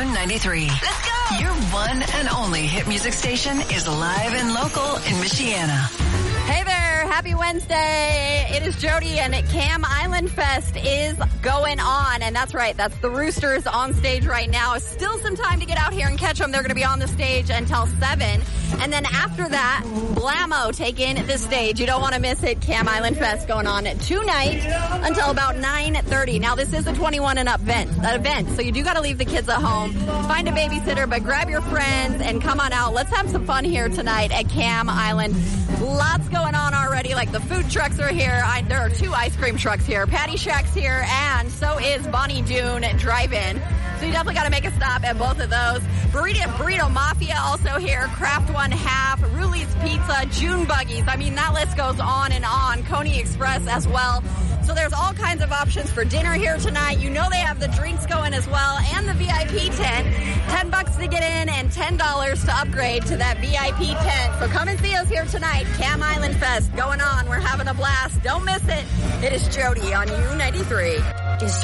U93. Let's go! Your one and only hit music station is live and local in Michiana. Hey there, happy Wednesday. It is Jody and Cam Island Fest is going on. And that's right, that's the Roosters on stage right now. Still some time to get out here and catch them. They're going to be on the stage until 7. And then after that, Blammo taking the stage. You don't want to miss it. Cam Island Fest going on tonight until about 9:30. Now, this is a 21 and up event, so you do got to leave the kids at home. Find a babysitter, but grab your friends and come on out. Let's have some fun here tonight at Cam Island. Lots going on already, like the food trucks are here. There are 2 ice cream trucks here. Patty Shack's here, and so is Bonnie Doon Drive-In. So you definitely got to make a stop at both of those. Burrito Mafia also here. Kraft One Half, Ruli's Pizza, June Buggies. I mean, that list goes on and on. Coney Express as well. So there's all kinds of options for dinner here tonight. You know they have the drinks going as well, and the VIP tent. $10 to get in and $10 to upgrade to that VIP tent. So come and see us here tonight. Cam Island Fest going on. We're having a blast. Don't miss it. It is Jody on U93.